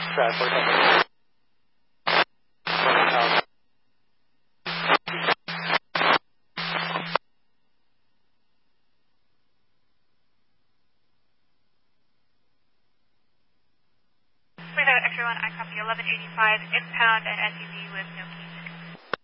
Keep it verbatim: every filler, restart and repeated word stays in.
Track, what number? X-ray one, I copy eleven eighty-five, impound and S U V with no key.